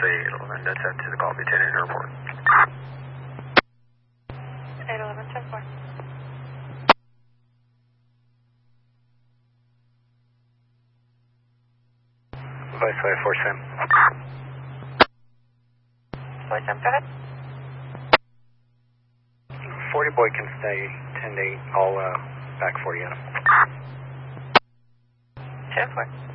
811, that's to the call, Lieutenant Airport. 811, 10-4. Viceroy 4 Sim. Voice Sam, go ahead. 40 boy can stay 10 to 8, I'll back 40 on him. 10-4.